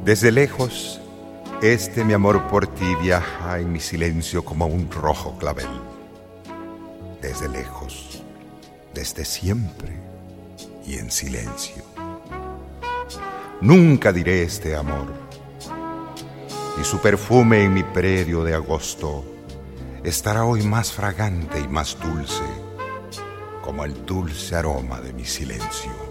Desde lejos, mi amor por ti viaja en mi silencio como un rojo clavel. Desde lejos, desde siempre y en silencio. Nunca diré este amor, y su perfume en mi predio de agosto estará hoy más fragante y más dulce, como el dulce aroma de mi silencio.